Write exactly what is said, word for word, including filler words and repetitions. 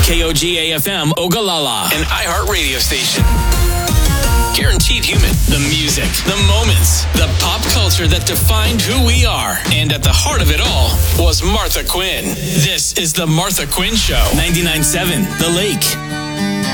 K O G A F M Ogallala, an iHeart radio station. Guaranteed human. The music, the moments, the pop culture that defined who we are. And at the heart of it all was Martha Quinn. This is the Martha Quinn Show. ninety-nine point seven The Lake.